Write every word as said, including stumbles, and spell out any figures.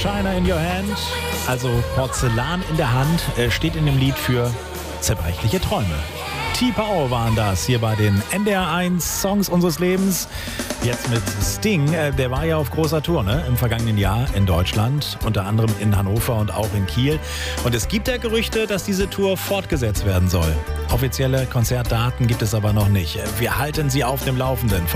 China in your hand, also Porzellan in der Hand, steht in dem Lied für zerbrechliche Träume. T-Power waren das hier bei den N D R eins Songs unseres Lebens. Jetzt mit Sting, der war ja auf großer Tour, ne? Im vergangenen Jahr in Deutschland, unter anderem in Hannover und auch in Kiel. Und es gibt ja Gerüchte, dass diese Tour fortgesetzt werden soll. Offizielle Konzertdaten gibt es aber noch nicht. Wir halten Sie auf dem Laufenden.